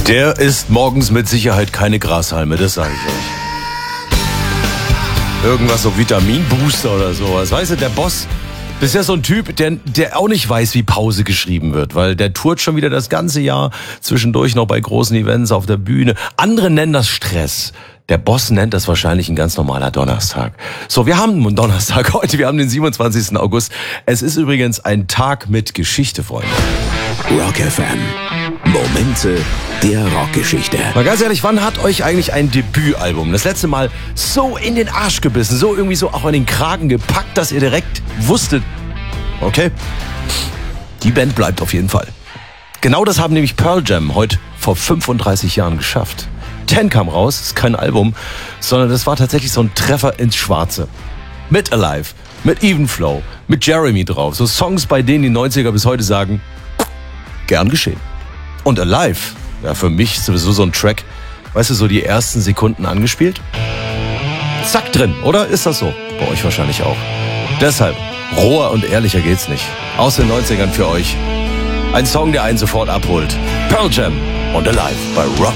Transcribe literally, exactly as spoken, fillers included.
Der isst morgens mit Sicherheit keine Grashalme, das sage ich euch. Irgendwas so Vitaminbooster oder sowas. Weißt du, der Boss, das ist ja so ein Typ, der, der auch nicht weiß, wie Pause geschrieben wird, weil der tourt schon wieder das ganze Jahr, zwischendurch noch bei großen Events auf der Bühne. Andere nennen das Stress. Der Boss nennt das wahrscheinlich ein ganz normaler Donnerstag. So, wir haben einen Donnerstag heute, wir haben den siebenundzwanzigsten August. Es ist übrigens ein Tag mit Geschichte, Freunde. Rock F M. Momente der Rockgeschichte. Mal ganz ehrlich, wann hat euch eigentlich ein Debütalbum das letzte Mal so in den Arsch gebissen, so irgendwie so auch in den Kragen gepackt, dass ihr direkt wusstet, okay, die Band bleibt auf jeden Fall. Genau das haben nämlich Pearl Jam heute vor fünfunddreißig Jahren geschafft. Ten kam raus, ist kein Album, sondern das war tatsächlich so ein Treffer ins Schwarze. Mit Alive, mit Even Flow, mit Jeremy drauf. So Songs, bei denen die neunziger bis heute sagen, gern geschehen. Und Alive, ja, für mich sowieso so ein Track, weißt du, so die ersten Sekunden angespielt. Zack drin, oder? Ist das so? Bei euch wahrscheinlich auch. Deshalb, roher und ehrlicher geht's nicht. Aus den neunzigern für euch. Ein Song, der einen sofort abholt. Pearl Jam und Alive bei Rock